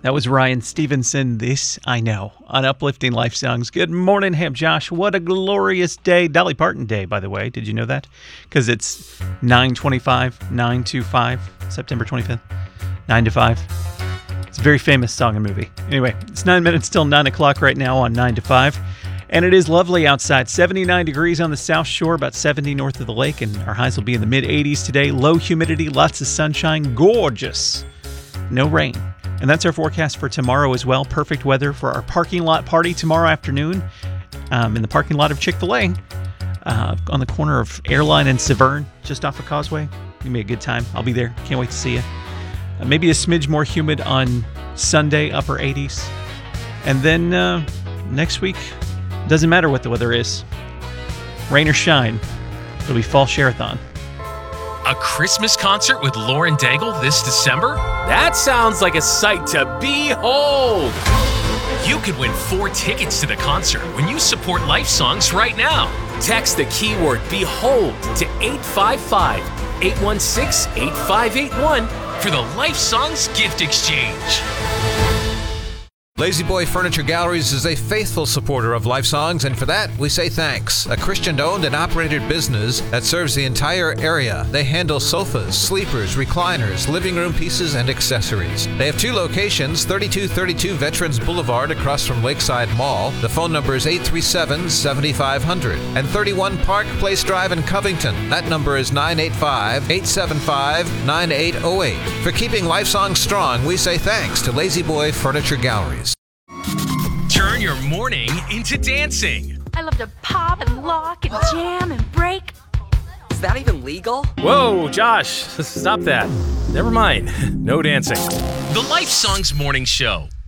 That was Ryan Stevenson, This I Know, on Uplifting Life Songs. Good morning, Ham Josh. What a glorious day. Dolly Parton Day, by the way. Did you know that? Because it's 9/25, September 25th, 9 to 5. It's a very famous song and movie. Anyway, it's 9 minutes till 9 o'clock right now on 9 to 5. And it is lovely outside. 79 degrees on the South Shore, about 70 north of the lake. And our highs will be in the mid-80s today. Low humidity, lots of sunshine. Gorgeous. No rain. And that's our forecast for tomorrow as well. Perfect weather for our parking lot party tomorrow afternoon in the parking lot of Chick-fil-A on the corner of Airline and Severn, just off of Causeway. It'll be a good time. I'll be there. Can't wait to see you. Maybe a smidge more humid on Sunday, upper 80s. And then next week, doesn't matter what the weather is. Rain or shine, it'll be Fall Share-a-thon. A Christmas concert with Lauren Daigle this December? That sounds like a sight to behold! You could win 4 tickets to the concert when you support Life Songs right now. Text the keyword BEHOLD to 855-816-8581 for the Life Songs gift exchange. La-Z-Boy Furniture Galleries is a faithful supporter of Life Songs, and for that, we say thanks. A Christian-owned and operated business that serves the entire area. They handle sofas, sleepers, recliners, living room pieces, and accessories. They have 2 locations, 3232 Veterans Boulevard across from Lakeside Mall. The phone number is 837-7500. And 31 Park Place Drive in Covington. That number is 985-875-9808. For keeping Life Songs strong, we say thanks to La-Z-Boy Furniture Galleries. Turn your morning into dancing. I love to pop and lock and jam and break. Is that even legal? Whoa, Josh, stop that. Never mind. No dancing. The Life Songs Morning Show